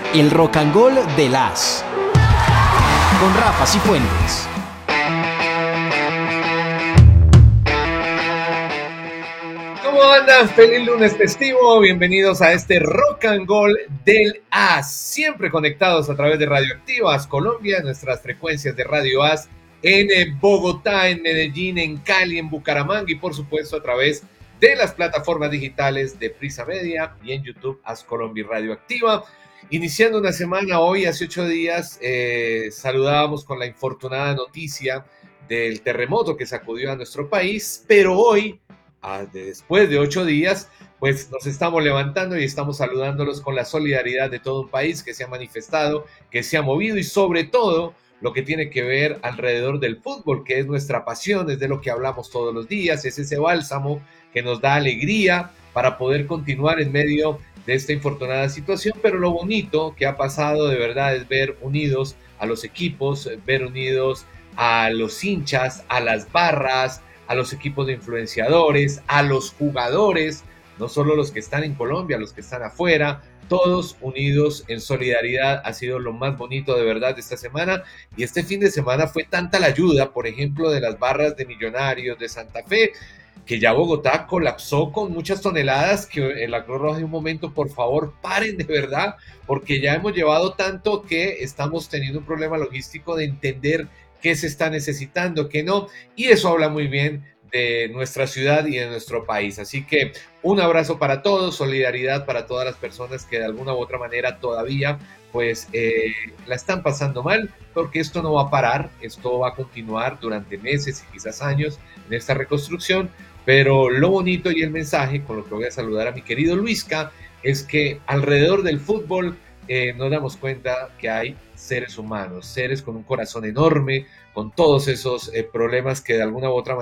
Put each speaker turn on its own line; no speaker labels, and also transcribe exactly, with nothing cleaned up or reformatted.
El Rock and Roll de las con Rafa Cifuentes.
¿Cómo andan? Feliz lunes festivo, bienvenidos a este Rock and Roll del A S, siempre conectados a través de Radioactiva A S Colombia, nuestras frecuencias de Radio A S en Bogotá, en Medellín, en Cali, en Bucaramanga y por supuesto a través de las plataformas digitales de Prisa Media y en YouTube A S Colombia y Radioactiva. Iniciando una semana, hoy hace ocho días eh, saludábamos con la infortunada noticia del terremoto que sacudió a nuestro país, pero hoy, a, de, después de ocho días, pues nos estamos levantando y estamos saludándolos con la solidaridad de todo un país que se ha manifestado, que se ha movido y sobre todo lo que tiene que ver alrededor del fútbol, que es nuestra pasión, es de lo que hablamos todos los días, es ese bálsamo que nos da alegría para poder continuar en medio de esta infortunada situación, pero lo bonito que ha pasado de verdad es ver unidos a los equipos, ver unidos a los hinchas, a las barras, a los equipos de influenciadores, a los jugadores, no solo los que están en Colombia, los que están afuera, todos unidos en solidaridad. Ha sido lo más bonito de verdad de esta semana, y este fin de semana fue tanta la ayuda, por ejemplo, de las barras de Millonarios de Santa Fe, que ya Bogotá colapsó con muchas toneladas, que en la Cruz Roja de un momento, por favor, paren de verdad, porque ya hemos llevado tanto que estamos teniendo un problema logístico de entender qué se está necesitando, qué no, y eso habla muy bien de nuestra ciudad y de nuestro país. Así que un abrazo para todos, solidaridad para todas las personas que de alguna u otra manera todavía pues eh, la están pasando mal, porque esto no va a parar, esto va a continuar durante meses y quizás años en esta reconstrucción, pero lo bonito y el mensaje con lo que voy a saludar a mi querido Luisca es que alrededor del fútbol eh, nos damos cuenta que hay seres humanos, seres con un corazón enorme, con todos esos eh, problemas que de alguna u otra manera